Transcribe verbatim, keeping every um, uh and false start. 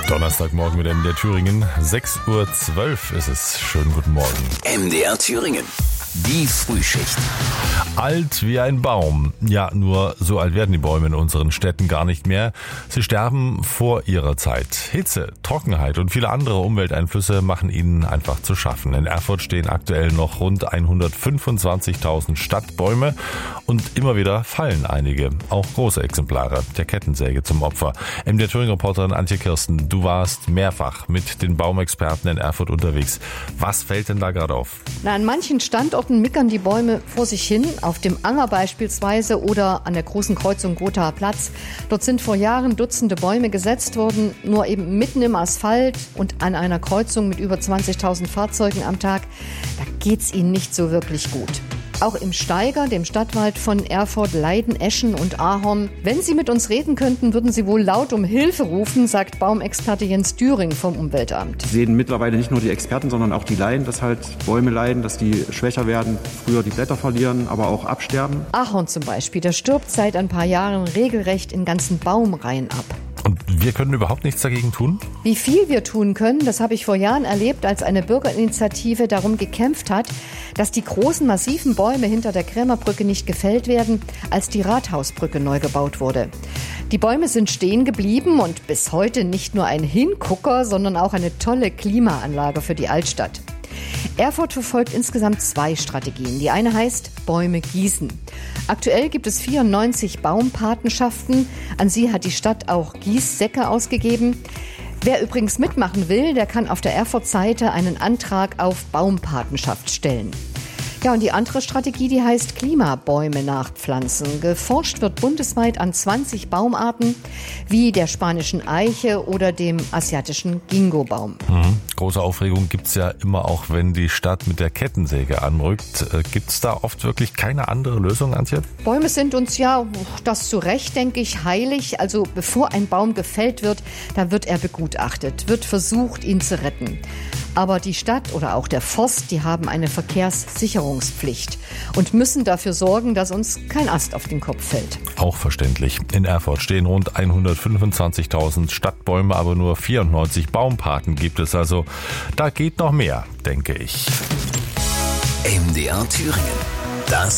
Donnerstagmorgen mit M D R Thüringen. sechs Uhr zwölf ist es. Schönen guten Morgen. M D R Thüringen. Die Frühschicht. Alt wie ein Baum. Ja, nur so alt werden die Bäume in unseren Städten gar nicht mehr. Sie sterben vor ihrer Zeit. Hitze, Trockenheit und viele andere Umwelteinflüsse machen ihnen einfach zu schaffen. In Erfurt stehen aktuell noch rund hundertfünfundzwanzigtausend Stadtbäume und immer wieder fallen einige, auch große Exemplare, der Kettensäge zum Opfer. M D R Thüringen-Reporterin Antje Kirsten, du warst mehrfach mit den Baumexperten in Erfurt unterwegs. Was fällt denn da gerade auf? Na, an manchen Standorten mickern die Bäume vor sich hin, auf dem Anger beispielsweise oder an der großen Kreuzung Gothaer Platz. Dort sind vor Jahren Dutzende Bäume gesetzt worden, nur eben mitten im Asphalt und an einer Kreuzung mit über zwanzigtausend Fahrzeugen am Tag. Da geht's ihnen nicht so wirklich gut. Auch im Steiger, dem Stadtwald von Erfurt, leiden Eschen und Ahorn. Wenn Sie mit uns reden könnten, würden Sie wohl laut um Hilfe rufen, sagt Baumexperte Jens Düring vom Umweltamt. Wir sehen mittlerweile nicht nur die Experten, sondern auch die Laien, dass halt Bäume leiden, dass die schwächer werden, früher die Blätter verlieren, aber auch absterben. Ahorn zum Beispiel, der stirbt seit ein paar Jahren regelrecht in ganzen Baumreihen ab. Und wir können überhaupt nichts dagegen tun? Wie viel wir tun können, das habe ich vor Jahren erlebt, als eine Bürgerinitiative darum gekämpft hat, dass die großen, massiven Bäume hinter der Krämerbrücke nicht gefällt werden, als die Rathausbrücke neu gebaut wurde. Die Bäume sind stehen geblieben und bis heute nicht nur ein Hingucker, sondern auch eine tolle Klimaanlage für die Altstadt. Erfurt verfolgt insgesamt zwei Strategien. Die eine heißt Bäume gießen. Aktuell gibt es vierundneunzig Baumpatenschaften. An sie hat die Stadt auch Gießsäcke ausgegeben. Wer übrigens mitmachen will, der kann auf der Erfurt-Seite einen Antrag auf Baumpatenschaft stellen. Ja, und die andere Strategie, die heißt Klimabäume nachpflanzen. Geforscht wird bundesweit an zwanzig Baumarten, wie der spanischen Eiche oder dem asiatischen Ginkgo-Baum. Mhm. Große Aufregung gibt's ja immer auch, wenn die Stadt mit der Kettensäge anrückt. Äh, gibt's da oft wirklich keine andere Lösung, Antje? Bäume sind uns ja, das zu Recht, denke ich, heilig. Also bevor ein Baum gefällt wird, da wird er begutachtet, wird versucht, ihn zu retten. Aber die Stadt oder auch der Forst, die haben eine Verkehrssicherungspflicht und müssen dafür sorgen, dass uns kein Ast auf den Kopf fällt. Auch verständlich. In Erfurt stehen rund hundertfünfundzwanzigtausend Stadtbäume, aber nur vierundneunzig Baumpaten gibt es. Also da geht noch mehr, denke ich. M D R Thüringen. Das